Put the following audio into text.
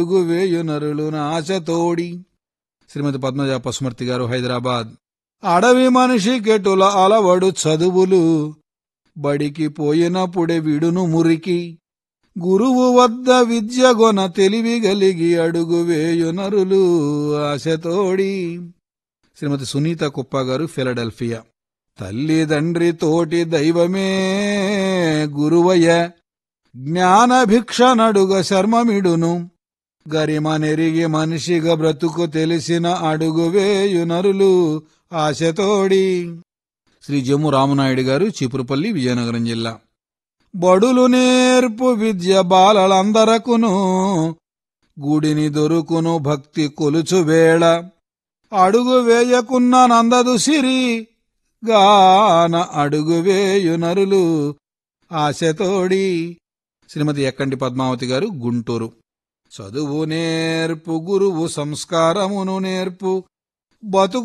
వేయు నరులు ఆశతోడి. శ్రీమతి పద్మజ పసుమర్తి గారు, హైదరాబాద్. అడవి మనిషి కెటుల అలవడు చదువులు, బడికి పోయినప్పుడే విడును మురికి. గురువు వద్ద విద్యగొన తెలివి గలిగి అడుగు వేయు నరులు ఆశతోడి. శ్రీమతి సునీత కుప్ప గారు, ఫిలడెల్ఫియా. తల్లిదండ్రి తోటి దైవమే గురువయ, జ్ఞానభిక్ష నడుగ శర్మమిడును. గరిమనెరిగి మనిషిగా బ్రతుకు తెలిసిన అడుగు వేయు నరులు ఆశతోడి. శ్రీ జమ్ము రామనాయుడు గారు, చీపురుపల్లి, విజయనగరం జిల్లా. బడులు నేర్పు విద్య బాలలందరకును, గుడిని దొరుకును భక్తి కొలుచు వేళ. అడుగు వేయకున్న నందదు సిరి, గాన అడుగు వేయు నరులు ఆశతోడి. శ్రీమతి ఎక్కంటి పద్మావతి గారు, గుంటూరు. చదువు నేర్పు గురువు సంస్కారమును నేర్పు, బతుకు